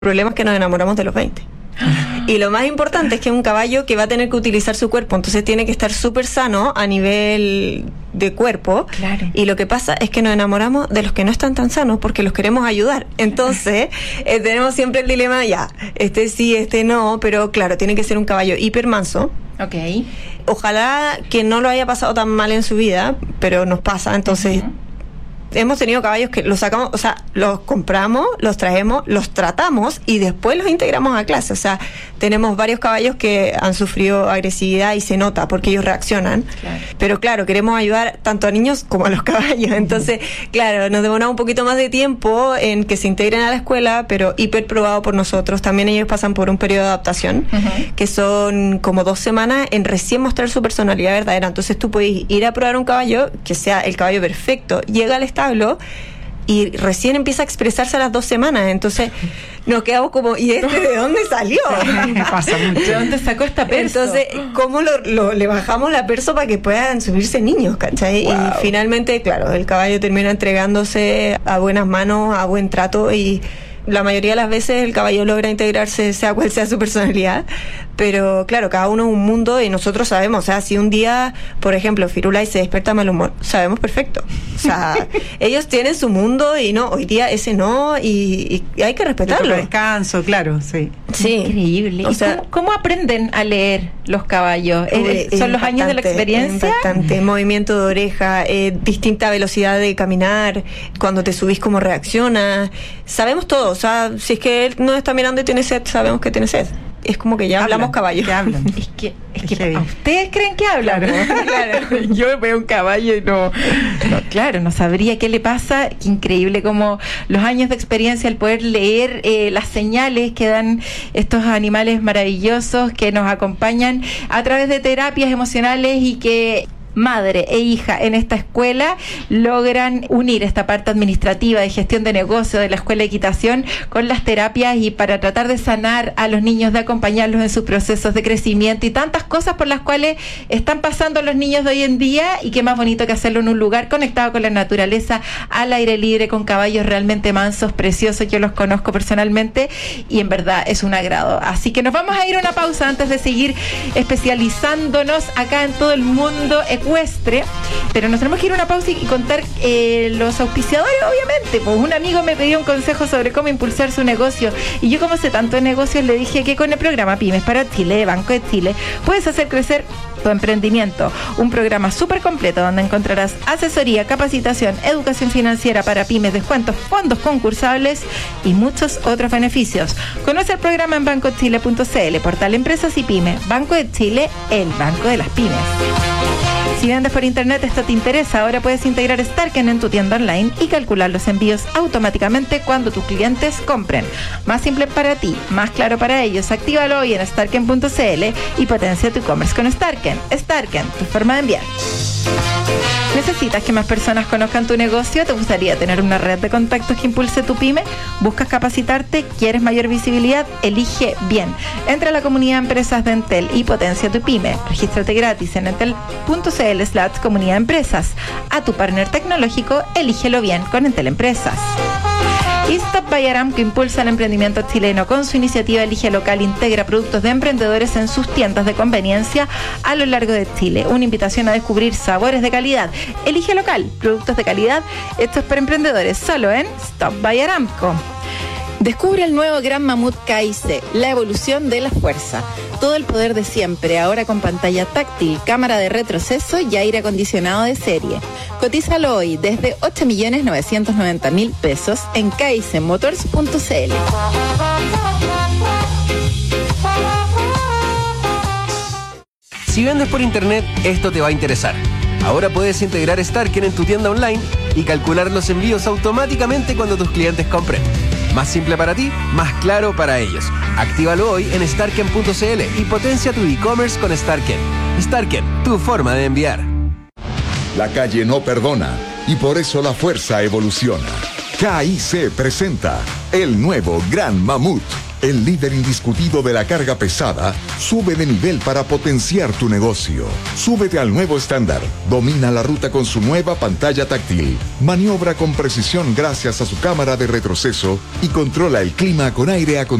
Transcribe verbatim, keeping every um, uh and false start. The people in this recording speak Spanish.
problema es que nos enamoramos de los veinte. Y lo más importante es que es un caballo que va a tener que utilizar su cuerpo, entonces tiene que estar súper sano a nivel de cuerpo. Claro. Y lo que pasa es que nos enamoramos de los que no están tan sanos porque los queremos ayudar. Entonces eh, tenemos siempre el dilema, ya, este sí, este no, pero claro, tiene que ser un caballo hiper manso. Ok. Ojalá que no lo haya pasado tan mal en su vida, pero nos pasa, entonces... Uh-huh. Hemos tenido caballos que los sacamos, o sea, los compramos, los traemos, los tratamos y después los integramos a clase. O sea, tenemos varios caballos que han sufrido agresividad y se nota porque ellos reaccionan. Claro. Pero claro, queremos ayudar tanto a niños como a los caballos. Entonces, claro, nos demoramos un poquito más de tiempo en que se integren a la escuela, pero hiper probado por nosotros. También ellos pasan por un periodo de adaptación, uh-huh. que son como dos semanas en recién mostrar su personalidad verdadera. Entonces tú puedes ir a probar un caballo que sea el caballo perfecto, llega al estado y recién empieza a expresarse a las dos semanas, entonces nos quedamos como, ¿y este de dónde salió? Pasa mucho. ¿De dónde sacó esta perso? Entonces, ¿cómo lo, lo, le bajamos la perso para que puedan subirse niños, ¿cachai? Wow. Y finalmente, claro, el caballo termina entregándose a buenas manos, a buen trato, y la mayoría de las veces el caballo logra integrarse, sea cual sea su personalidad, pero claro, cada uno es un mundo y nosotros sabemos, o sea, si un día, por ejemplo, Firulais se despierta mal humor, sabemos perfecto, o sea, ellos tienen su mundo y no, hoy día ese no, y, y hay que respetarlo. Descanso, claro, sí. Sí. Increíble. O ¿Y sea, cómo, cómo aprenden a leer los caballos? Eh, ¿Son los años de la experiencia? Impactante, movimiento de oreja, eh, distinta velocidad de caminar, cuando te subís cómo reacciona, sabemos todo, o sea, si es que él no está mirando y tiene sed, sabemos que tiene sed. Es como que ya hablan, hablamos caballo. Que hablan. Es que, es que es ustedes creen que hablan. Claro. Claro. Yo veo un caballo y no, no, claro, no sabría qué le pasa. Qué increíble como los años de experiencia, el poder leer eh, las señales que dan estos animales maravillosos que nos acompañan a través de terapias emocionales y que madre e hija en esta escuela logran unir esta parte administrativa de gestión de negocio de la escuela de equitación con las terapias y para tratar de sanar a los niños, de acompañarlos en sus procesos de crecimiento y tantas cosas por las cuales están pasando los niños de hoy en día, y qué más bonito que hacerlo en un lugar conectado con la naturaleza, al aire libre, con caballos realmente mansos, preciosos. Yo los conozco personalmente y en verdad es un agrado. Así que nos vamos a ir a una pausa antes de seguir especializándonos acá en todo el mundo ecuestre, pero nos tenemos que ir a una pausa y contar eh, los auspiciadores, obviamente. Pues un amigo me pidió un consejo sobre cómo impulsar su negocio y yo, como sé tanto de negocios, le dije que con el programa Pymes para Chile de Banco de Chile puedes hacer crecer tu emprendimiento, un programa súper completo donde encontrarás asesoría, capacitación, educación financiera para pymes, descuentos, fondos concursables y muchos otros beneficios. Conoce el programa en banco chile punto c l, portal Empresas y Pymes. Banco de Chile, el banco de las pymes. Si vendes por internet, esto te interesa. Ahora puedes integrar Starken en tu tienda online y calcular los envíos automáticamente cuando tus clientes compren. Más simple para ti, más claro para ellos. Actívalo hoy en starken punto c l y potencia tu e-commerce con Starken. Starken, tu forma de enviar. ¿Necesitas que más personas conozcan tu negocio? ¿Te gustaría tener una red de contactos que impulse tu pyme? ¿Buscas capacitarte? ¿Quieres mayor visibilidad? Elige bien. Entra a la comunidad de empresas de Entel y potencia tu pyme. Regístrate gratis en entel punto c l slash comunidad de empresas. A tu partner tecnológico, elígelo bien con Entel Empresas. Y Stop by Aramco impulsa el emprendimiento chileno. Con su iniciativa Elige Local, integra productos de emprendedores en sus tiendas de conveniencia a lo largo de Chile. Una invitación a descubrir sabores de calidad. Elige Local, productos de calidad hechos por emprendedores, solo en Stop by Aramco. Descubre el nuevo Gran Mamut K I C, la evolución de la fuerza. Todo el poder de siempre, ahora con pantalla táctil, cámara de retroceso y aire acondicionado de serie. Cotízalo hoy desde ocho millones novecientos noventa mil pesos en k i c motors punto c l. Si vendes por internet, esto te va a interesar. Ahora puedes integrar Starken en tu tienda online y calcular los envíos automáticamente cuando tus clientes compren. Más simple para ti, más claro para ellos. Actívalo hoy en starken punto c l y potencia tu e-commerce con Starken. Starken, tu forma de enviar. La calle no perdona y por eso la fuerza evoluciona. K I C presenta el nuevo Gran Mamut. el líder indiscutido de la carga pesada, sube de nivel para potenciar tu negocio. Súbete al nuevo estándar. Domina la ruta con su nueva pantalla táctil. Maniobra con precisión gracias a su cámara de retroceso y controla el clima con aire acondicionado.